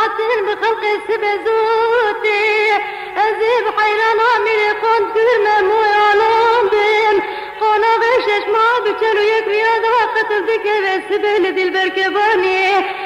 هاتن بخلق سبزوتي أزيب حيران عمري قد كرمم ويعلم بهم قانا غشش ما بچلو يك رياضة قتل ذكر السبيل دي البركباني